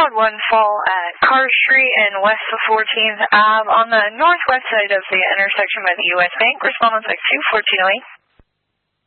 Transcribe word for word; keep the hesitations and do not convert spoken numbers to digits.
code one fall at Carr Street and west of fourteenth Avenue on the northwest side of the intersection by the U S Bank. Respond on six two fourteen oh eight.